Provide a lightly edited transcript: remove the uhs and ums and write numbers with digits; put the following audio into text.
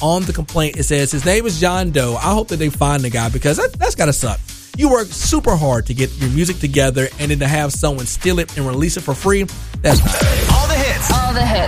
on the complaint, it says his name is John Doe. I hope that they find the guy, because that's gotta suck. You work super hard to get your music together, and then to have someone steal it and release it for free, that's not. All the hits.